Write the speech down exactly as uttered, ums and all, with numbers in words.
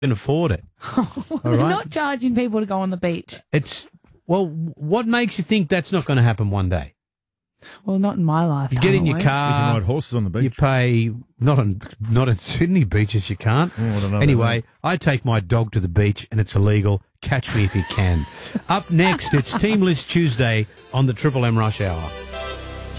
can afford it. They're right. not charging people to go on the beach. It's well, what makes you think that's not going to happen one day? Well, not in my lifetime. You get in your always. You car, can ride horses on the beach. you pay not on not in Sydney beaches. You can't. Oh, I don't know about Anyway, I take my dog to the beach and it's illegal. Catch me if you can. Up next, it's Team List Tuesday on the Triple M Rush Hour.